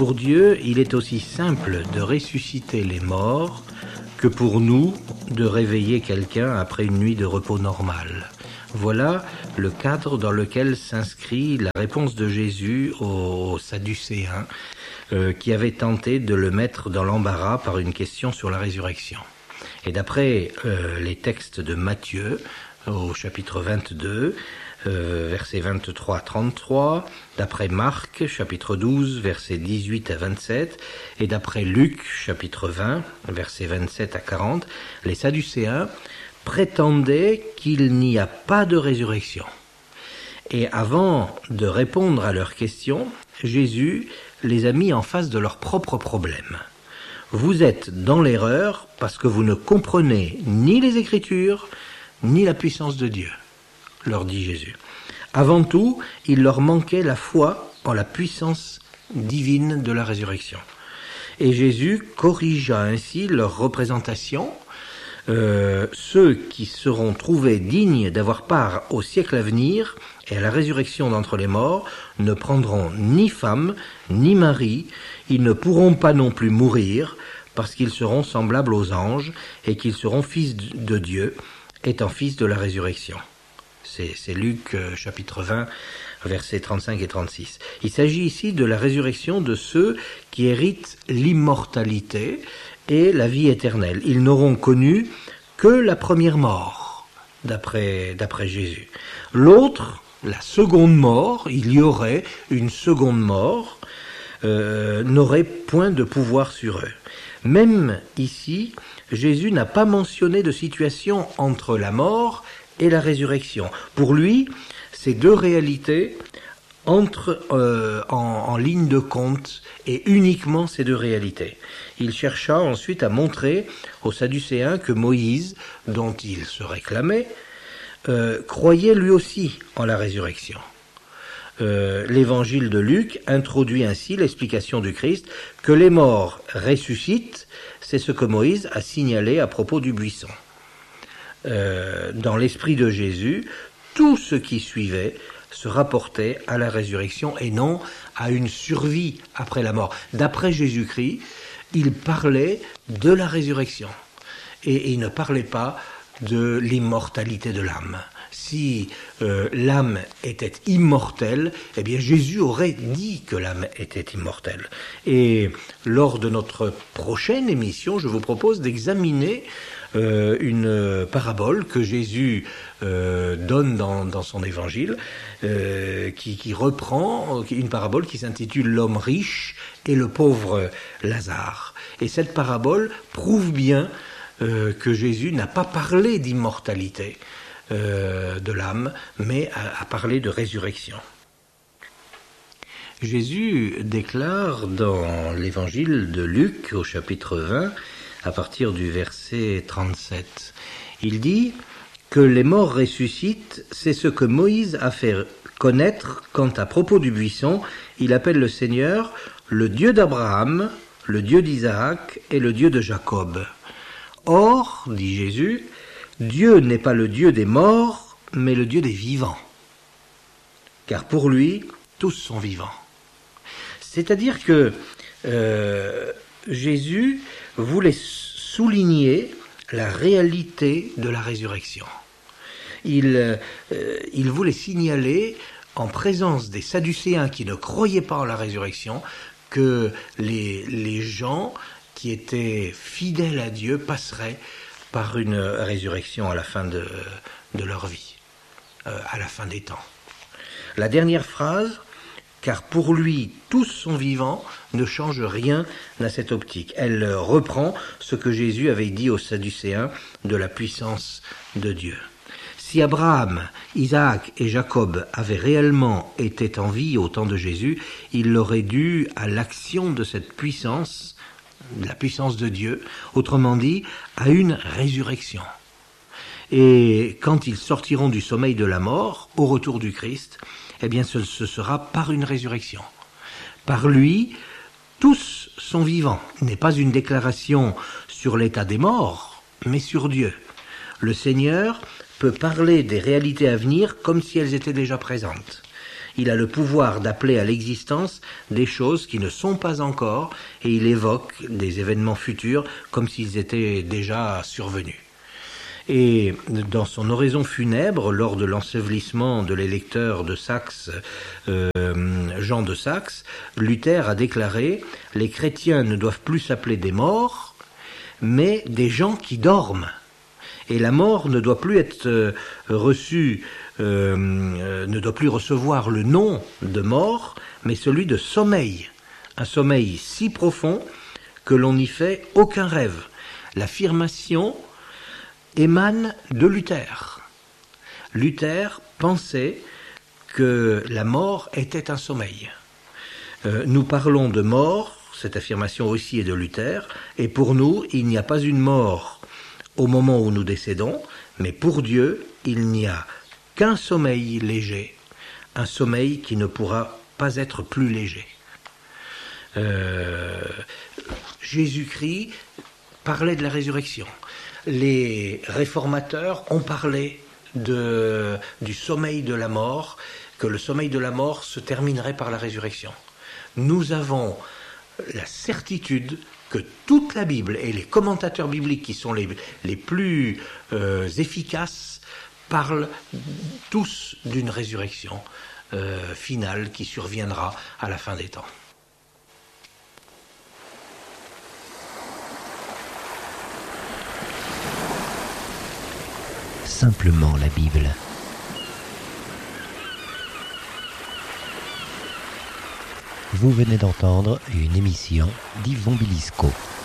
Pour Dieu, il est aussi simple de ressusciter les morts que pour nous de réveiller quelqu'un après une nuit de repos normal. Voilà le cadre dans lequel s'inscrit la réponse de Jésus aux Sadducéens qui avaient tenté de le mettre dans l'embarras par une question sur la résurrection. Et d'après les textes de Matthieu, au chapitre 22, versets 23 à 33, d'après Marc, chapitre 12, versets 18 à 27, et d'après Luc, chapitre 20, versets 27 à 40, les Sadducéens prétendaient qu'il n'y a pas de résurrection. Et avant de répondre à leurs questions, Jésus les a mis en face de leurs propres problèmes. Vous êtes dans l'erreur parce que vous ne comprenez ni les Écritures, ni la puissance de Dieu, leur dit Jésus. Avant tout, il leur manquait la foi en la puissance divine de la résurrection. Et Jésus corrigea ainsi leur représentation. Ceux qui seront trouvés dignes d'avoir part au siècle à venir et à la résurrection d'entre les morts ne prendront ni femme, ni mari, ils ne pourront pas non plus mourir, parce qu'ils seront semblables aux anges et qu'ils seront fils de Dieu, étant fils de la résurrection. C'est Luc chapitre 20, versets 35 et 36. Il s'agit ici de la résurrection de ceux qui héritent l'immortalité et la vie éternelle. Ils n'auront connu que la première mort, d'après Jésus. L'autre, la seconde mort, il y aurait une seconde mort, n'aurait point de pouvoir sur eux. Même ici, Jésus n'a pas mentionné de situation entre la mort et la résurrection. Pour lui, ces deux réalités entrent en ligne de compte, et uniquement ces deux réalités. Il chercha ensuite à montrer aux Sadducéens que Moïse, dont il se réclamait, croyait lui aussi en la résurrection. L'évangile de Luc introduit ainsi l'explication du Christ que les morts ressuscitent, c'est ce que Moïse a signalé à propos du buisson. Dans l'esprit de Jésus, tout ce qui suivait se rapportait à la résurrection et non à une survie après la mort. D'après Jésus-Christ, il parlait de la résurrection et il ne parlait pas de l'immortalité de l'âme. Si l'âme était immortelle, eh bien Jésus aurait dit que l'âme était immortelle. Et lors de notre prochaine émission, je vous propose d'examiner une parabole que Jésus donne dans son évangile, qui reprend une parabole qui s'intitule « L'homme riche et le pauvre Lazare ». Et cette parabole prouve bien que Jésus n'a pas parlé d'immortalité de l'âme, mais a parlé de résurrection. Jésus déclare dans l'évangile de Luc, au chapitre 20, à partir du verset 37, il dit que les morts ressuscitent, c'est ce que Moïse a fait connaître quand, à propos du buisson, il appelle le Seigneur le Dieu d'Abraham, le Dieu d'Isaac et le Dieu de Jacob. Or, dit Jésus, Dieu n'est pas le Dieu des morts, mais le Dieu des vivants. Car pour lui, tous sont vivants. C'est-à-dire que Jésus voulait souligner la réalité de la résurrection. Il voulait signaler, en présence des Sadducéens qui ne croyaient pas en la résurrection, que les gens qui étaient fidèles à Dieu passeraient par une résurrection à la fin de leur vie, à la fin des temps. La dernière phrase, car pour lui tous sont vivants, ne change rien à cette optique. Elle reprend ce que Jésus avait dit aux Sadducéens de la puissance de Dieu. Si Abraham, Isaac et Jacob avaient réellement été en vie au temps de Jésus, il l'aurait dû à l'action de cette puissance, la puissance de Dieu, autrement dit, à une résurrection. Et quand ils sortiront du sommeil de la mort, au retour du Christ, eh bien ce sera par une résurrection. Par lui, tous sont vivants. Ce n'est pas une déclaration sur l'état des morts, mais sur Dieu. Le Seigneur peut parler des réalités à venir comme si elles étaient déjà présentes. Il a le pouvoir d'appeler à l'existence des choses qui ne sont pas encore, et il évoque des événements futurs comme s'ils étaient déjà survenus. Et dans son oraison funèbre, lors de l'ensevelissement de l'électeur de Saxe, Jean de Saxe, Luther a déclaré « Les chrétiens ne doivent plus s'appeler des morts, mais des gens qui dorment. Et la mort ne doit plus être reçue, ne doit plus recevoir le nom de mort, mais celui de sommeil. Un sommeil si profond que l'on n'y fait aucun rêve. » L'affirmation émane de Luther. Luther pensait que la mort était un sommeil. Nous parlons de mort, cette affirmation aussi est de Luther, et pour nous, il n'y a pas une mort au moment où nous décédons, mais pour Dieu, il n'y a qu'un sommeil léger, un sommeil qui ne pourra pas être plus léger. Jésus-Christ parlait de la résurrection. Les réformateurs ont parlé du sommeil de la mort, que le sommeil de la mort se terminerait par la résurrection. Nous avons la certitude que toute la Bible et les commentateurs bibliques qui sont les plus efficaces parlent tous d'une résurrection finale qui surviendra à la fin des temps. Simplement la Bible. Vous venez d'entendre une émission d'Yvon Bilisco.